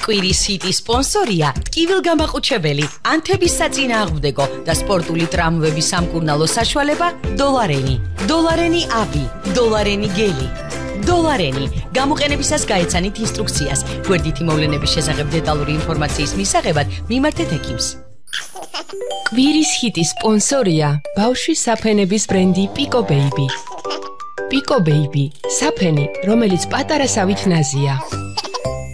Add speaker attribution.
Speaker 1: კვირის ჰიტის სპონსორია ტკივილგამაყუჩებელი, ანთების საწინააღმდეგო და სპორტული ტრამვების სამკურნალო საშუალება დოლარენი. დოლარენი ავი, დოლარენი გელი. დოლარენი. გამოყენებისას გაეცანით ინსტრუქციას. გვერდითი მოვლენების შესახებ დეტალური ინფორმაციის მისაღებად მიმართეთ ექიმს. კვირის ჰიტის სპონსორია ბავშვის საფენების ბრენდი Pico Baby. Pico Baby. საფენი, რომელიც პატარა სავით ნაზია.